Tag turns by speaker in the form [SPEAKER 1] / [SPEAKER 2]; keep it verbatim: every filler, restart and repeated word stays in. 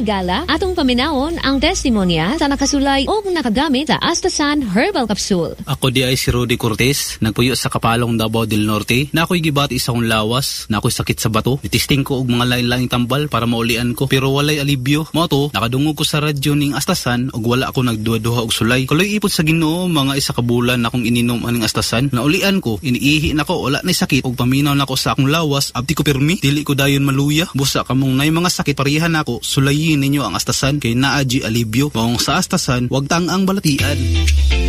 [SPEAKER 1] higala atong paminawon ang testimonya sa nakasulay o nakagamit sa Astasan Herbal Capsule.
[SPEAKER 2] Ako di ay si Rudy Cortez, nagpuyo sa Kapalong, Davao del Norte, na ako'y gibati sa akong lawas, na ako'y sakit sa bato. Itisting ko og mga lain-laing tambal para maulian ko, pero walay alibyo. Mo to, nakadungog ko sa radyo ning Astasan og wala ako nagduha-duha og sulay. Kuloy ipot sa Ginoo, mga isa ka bulan na akong ininom aning Astasan. Naulian ko, iniihi nako, wala na sakit og paminaw nako sa akong lawas, abdi ko pirmi, dili ko dayon maluya. Busa kamong nay mga sakit parehan nako, sulayin ninyo ang Astasan kay naa gi alibyo. Maong sa Astasan, wag tang ang balatian.